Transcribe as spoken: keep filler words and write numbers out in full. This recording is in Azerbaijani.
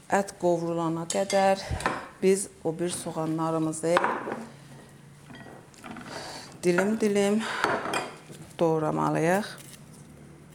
ət qovrulana qədər biz o bir soğanlarımızı dilim-dilim doğramalıyıq.